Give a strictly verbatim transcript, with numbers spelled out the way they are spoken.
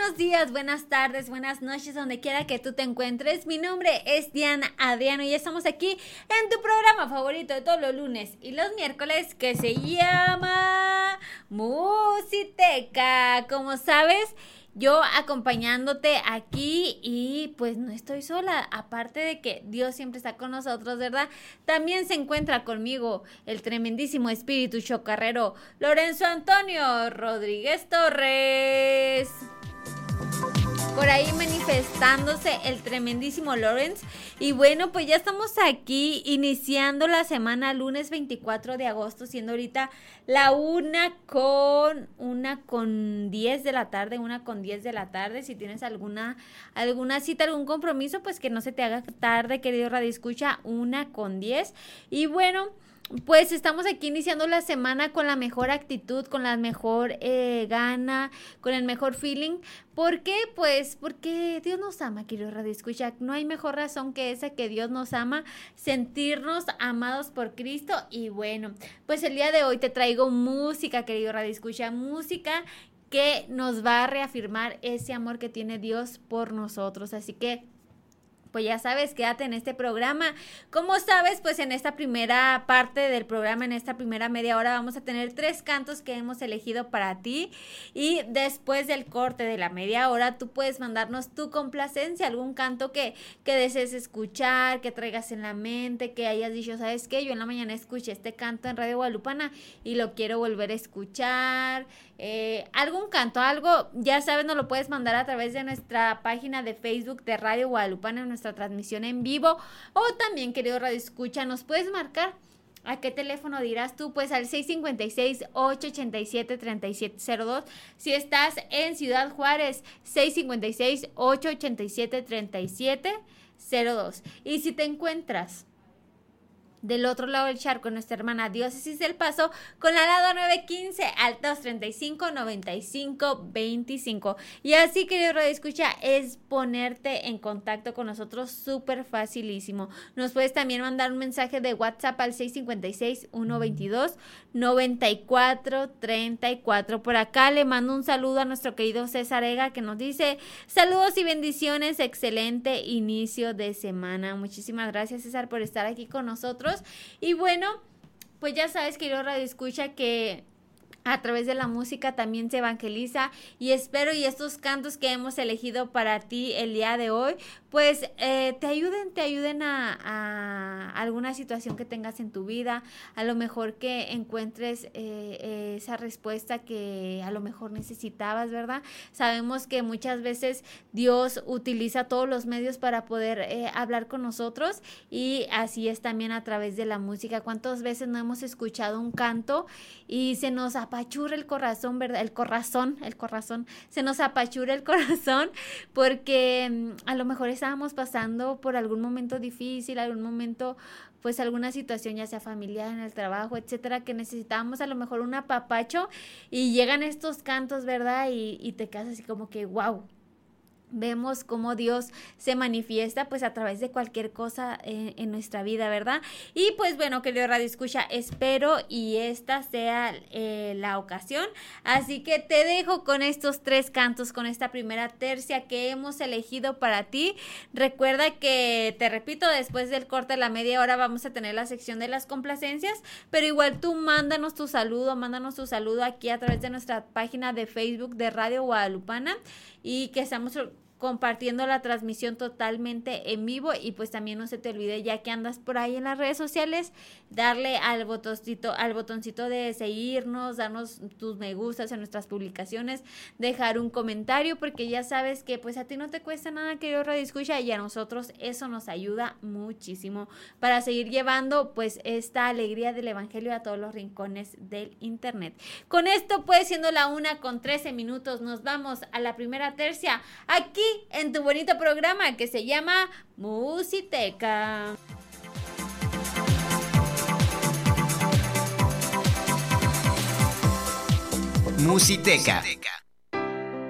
buenos días, buenas tardes, buenas noches, donde quiera que tú te encuentres. Mi nombre es Diana Adriano y estamos aquí en tu programa favorito de todos los lunes y los miércoles, que se llama Musiteca. Como sabes, yo acompañándote aquí y pues no estoy sola, aparte de que Dios siempre está con nosotros, ¿verdad? También se encuentra conmigo el tremendísimo espíritu chocarrero Lorenzo Antonio Rodríguez Torres. Por ahí manifestándose el tremendísimo Lawrence. Y bueno, pues ya estamos aquí iniciando la semana, lunes veinticuatro de agosto, siendo ahorita la una con una con diez de la tarde, una con diez de la tarde. Si tienes alguna, alguna cita, algún compromiso, pues que no se te haga tarde, querido Radio Escucha, una con diez. Y bueno, pues estamos aquí iniciando la semana con la mejor actitud, con la mejor eh, gana, con el mejor feeling. ¿Por qué? Pues porque Dios nos ama, querido Radio Escucha. No hay mejor razón que esa, que Dios nos ama, sentirnos amados por Cristo. Y bueno, pues el día de hoy te traigo música, querido Radio Escucha, música que nos va a reafirmar ese amor que tiene Dios por nosotros. Así que pues ya sabes, quédate en este programa. Como sabes, pues en esta primera parte del programa, en esta primera media hora, vamos a tener tres cantos que hemos elegido para ti. Y después del corte de la media hora, tú puedes mandarnos tu complacencia, algún canto que, que desees escuchar, que traigas en la mente, que hayas dicho, ¿sabes qué? Yo en la mañana escuché este canto en Radio Guadalupana y lo quiero volver a escuchar. Eh, algún canto, algo, ya sabes, nos lo puedes mandar a través de nuestra página de Facebook de Radio Guadalupana, en nuestra transmisión en vivo, o también, querido Radio Escucha, nos puedes marcar. ¿A qué teléfono dirás tú? Pues al seis cinco seis, ocho ocho siete, tres siete cero dos. Si estás en Ciudad Juárez, seis cinco seis, ocho ocho siete, tres siete cero dos. Y si te encuentras del otro lado del charco, nuestra hermana Diócesis del Paso, con la lado nueve quince al dos treinta y cinco, noventa y cinco, veinticinco. Y así, querido Radio Escucha, es ponerte en contacto con nosotros súper facilísimo. Nos puedes también mandar un mensaje de WhatsApp al seis cinco seis, uno veintidós, noventa y cuatro, treinta y cuatro. Por acá le mando un saludo a nuestro querido César Ega, que nos dice: saludos y bendiciones, excelente inicio de semana. Muchísimas gracias, César, por estar aquí con nosotros. Y bueno, pues ya sabes, querido Radio Escucha, que a través de la música también se evangeliza, y espero y estos cantos que hemos elegido para ti el día de hoy, pues eh, te ayuden, te ayuden a, a alguna situación que tengas en tu vida, a lo mejor que encuentres eh, eh, esa respuesta que a lo mejor necesitabas, ¿verdad? Sabemos que muchas veces Dios utiliza todos los medios para poder eh, hablar con nosotros, y así es también a través de la música. ¿Cuántas veces no hemos escuchado un canto y se nos apachurra el corazón, ¿verdad? El corazón, el corazón, se nos apachurra el corazón porque a lo mejor estábamos pasando por algún momento difícil, algún momento, pues alguna situación ya sea familiar, en el trabajo, etcétera, que necesitábamos a lo mejor un apapacho, y llegan estos cantos, ¿verdad? Y, y te quedas así como que wow. Vemos cómo Dios se manifiesta pues a través de cualquier cosa en, en nuestra vida, ¿verdad? Y pues bueno, querido Radio Escucha, espero y esta sea eh, la ocasión. Así que te dejo con estos tres cantos, con esta primera tercia que hemos elegido para ti. Recuerda que, te repito, después del corte de la media hora vamos a tener la sección de las complacencias, pero igual tú mándanos tu saludo, mándanos tu saludo aquí a través de nuestra página de Facebook de Radio Guadalupana, y que estamos compartiendo la transmisión totalmente en vivo. Y pues también no se te olvide, ya que andas por ahí en las redes sociales, darle al botoncito, al botoncito de seguirnos, darnos tus me gustas en nuestras publicaciones, dejar un comentario, porque ya sabes que pues a ti no te cuesta nada, querido Radio Escucha, y a nosotros eso nos ayuda muchísimo para seguir llevando pues esta alegría del evangelio a todos los rincones del internet. Con esto, pues siendo la una con trece minutos, nos vamos a la primera tercia aquí en tu bonito programa que se llama Musiteca. Musiteca.